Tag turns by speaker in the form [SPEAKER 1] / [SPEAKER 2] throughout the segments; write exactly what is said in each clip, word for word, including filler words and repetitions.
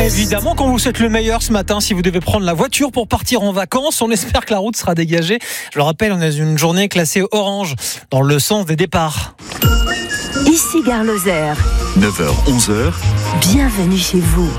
[SPEAKER 1] Évidemment qu'on vous souhaite le meilleur ce matin si vous devez prendre la voiture pour partir en vacances. On espère que la route sera dégagée. Je le rappelle, on a une journée classée orange dans le sens des départs.
[SPEAKER 2] Ici Gare Lozère.
[SPEAKER 3] neuf heures onze heures.
[SPEAKER 2] Bienvenue chez vous.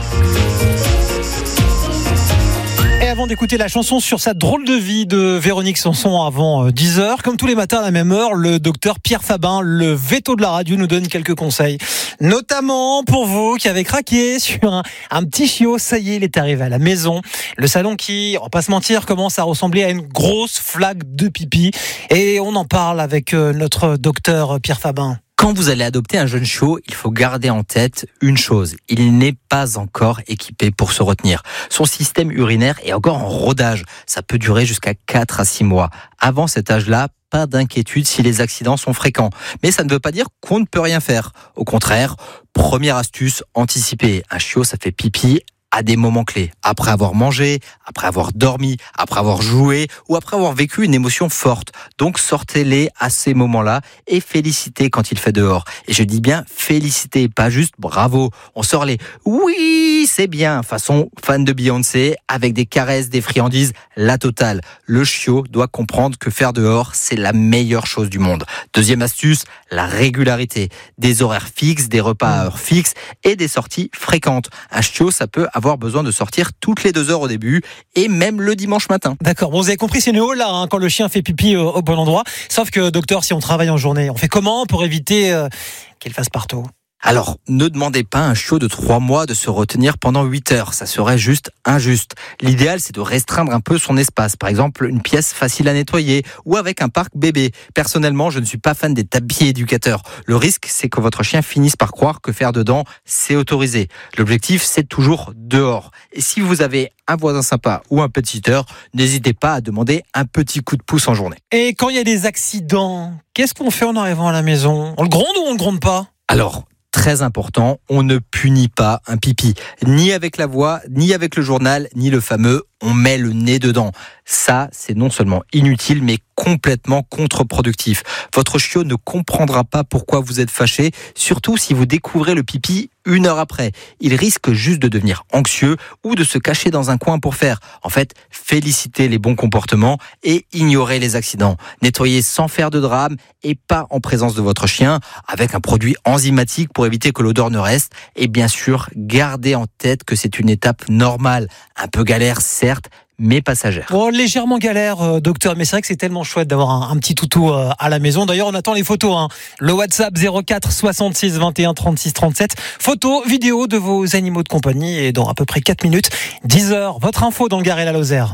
[SPEAKER 1] Et avant d'écouter la chanson sur sa drôle de vie de Véronique Sanson avant dix heures, comme tous les matins à la même heure, le docteur Pierre Fabin, le veto de la radio, nous donne quelques conseils. Notamment pour vous qui avez craqué sur un, un petit chiot. Ça y est, il est arrivé à la maison. Le salon qui, on va pas se mentir, commence à ressembler à une grosse flaque de pipi. Et on en parle avec notre docteur Pierre Fabin.
[SPEAKER 4] Quand vous allez adopter un jeune chiot, il faut garder en tête une chose. Il n'est pas encore équipé pour se retenir. Son système urinaire est encore en rodage. Ça peut durer jusqu'à quatre à six mois. Avant cet âge-là, pas d'inquiétude si les accidents sont fréquents. Mais ça ne veut pas dire qu'on ne peut rien faire. Au contraire, première astuce, anticiper. Un chiot, ça fait pipi à des moments clés. Après avoir mangé, après avoir dormi, après avoir joué ou après avoir vécu une émotion forte. Donc sortez-les à ces moments-là et félicitez quand il fait dehors. Et je dis bien félicitez, pas juste bravo. On sort les oui, c'est bien, façon fan de Beyoncé, avec des caresses, des friandises, la totale. Le chiot doit comprendre que faire dehors, c'est la meilleure chose du monde. Deuxième astuce, la régularité. Des horaires fixes, des repas à heure fixe et des sorties fréquentes. Un chiot, ça peut avoir besoin de sortir toutes les deux heures au début et même le dimanche matin.
[SPEAKER 1] D'accord, bon, vous avez compris, c'est une haut là, hein, quand le chien fait pipi au, au bon endroit. Sauf que, docteur, si on travaille en journée, on fait comment pour éviter euh, qu'il fasse partout ?
[SPEAKER 4] Alors, ne demandez pas à un chiot de trois mois de se retenir pendant huit heures. Ça serait juste injuste. L'idéal, c'est de restreindre un peu son espace. Par exemple, une pièce facile à nettoyer ou avec un parc bébé. Personnellement, je ne suis pas fan des tapis éducateurs. Le risque, c'est que votre chien finisse par croire que faire dedans, c'est autorisé. L'objectif, c'est toujours dehors. Et si vous avez un voisin sympa ou un pet-sitter, n'hésitez pas à demander un petit coup de pouce en journée.
[SPEAKER 1] Et quand il y a des accidents, qu'est-ce qu'on fait en arrivant à la maison ? On le gronde ou on le gronde pas ?
[SPEAKER 4] Alors, très important, on ne punit pas un pipi. Ni avec la voix, ni avec le journal, ni le fameux « on met le nez dedans ». Ça, c'est non seulement inutile, mais complètement contre-productif. Votre chiot ne comprendra pas pourquoi vous êtes fâché, surtout si vous découvrez le pipi une heure après. Il risque juste de devenir anxieux ou de se cacher dans un coin pour faire. En fait, félicitez les bons comportements et ignorez les accidents. Nettoyez sans faire de drame et pas en présence de votre chien, avec un produit enzymatique pour éviter que l'odeur ne reste. Et bien sûr, gardez en tête que c'est une étape normale. Un peu galère, certes, mais passagère.
[SPEAKER 1] Oh, légèrement galère, euh, docteur, mais c'est vrai que c'est tellement chouette d'avoir un, un petit toutou euh, à la maison. D'ailleurs, on attend les photos. Hein. Le WhatsApp zéro quatre soixante-six vingt et un trente-six trente-sept. Photos, vidéos de vos animaux de compagnie. Et dans à peu près quatre minutes, dix heures, votre info dans le Gard et la Lozère.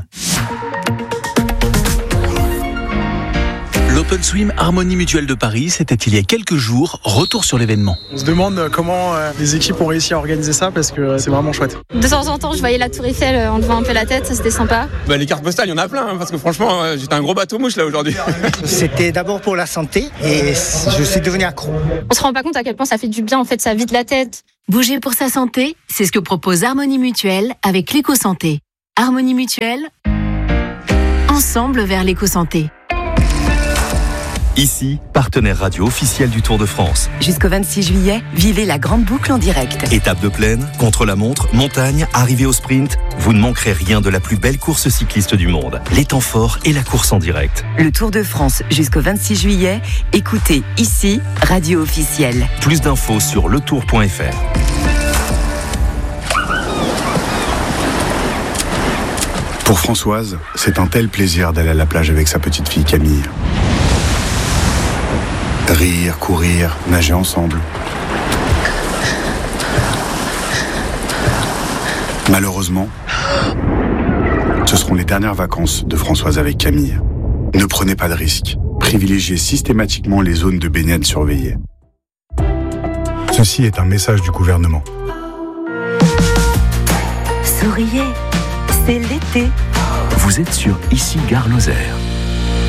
[SPEAKER 3] L'Open Swim Harmonie Mutuelle de Paris, c'était il y a quelques jours. Retour sur l'événement.
[SPEAKER 5] On se demande comment euh, les équipes ont réussi à organiser ça parce que euh, c'est vraiment chouette.
[SPEAKER 6] De temps en temps, je voyais la Tour Eiffel en levant un peu la tête, ça c'était sympa.
[SPEAKER 7] Bah, les cartes postales, il y en a plein, hein, parce que franchement, euh, j'étais un gros bateau mouche là aujourd'hui.
[SPEAKER 8] C'était d'abord pour la santé et je suis devenu accro.
[SPEAKER 6] On se rend pas compte à quel point ça fait du bien, en fait, ça vide la tête.
[SPEAKER 2] Bouger pour sa santé, c'est ce que propose Harmonie Mutuelle avec l'éco-santé. Harmonie Mutuelle, ensemble vers l'éco-santé.
[SPEAKER 3] Ici, partenaire radio officiel du Tour de France.
[SPEAKER 2] Jusqu'au vingt-six juillet, vivez la grande boucle en direct.
[SPEAKER 3] Étape de plaine, contre-la-montre, montagne, arrivée au sprint. Vous ne manquerez rien de la plus belle course cycliste du monde. Les temps forts et la course en direct.
[SPEAKER 2] Le Tour de France jusqu'au vingt-six juillet. Écoutez ici, radio officielle.
[SPEAKER 3] Plus d'infos sur le tour point f r.
[SPEAKER 9] Pour Françoise, c'est un tel plaisir d'aller à la plage avec sa petite fille Camille. Rire, courir, nager ensemble. Malheureusement, ce seront les dernières vacances de Françoise avec Camille. Ne prenez pas de risques. Privilégiez systématiquement les zones de baignade surveillées. Ceci est un message du gouvernement.
[SPEAKER 2] Souriez, c'est l'été.
[SPEAKER 3] Vous êtes sur Ici Gare Lozère.